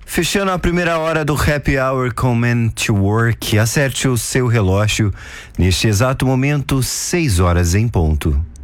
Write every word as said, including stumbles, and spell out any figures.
Fechando a primeira hora do Happy Hour com Man to Work, acerte o seu relógio. Neste exato momento, seis horas em ponto.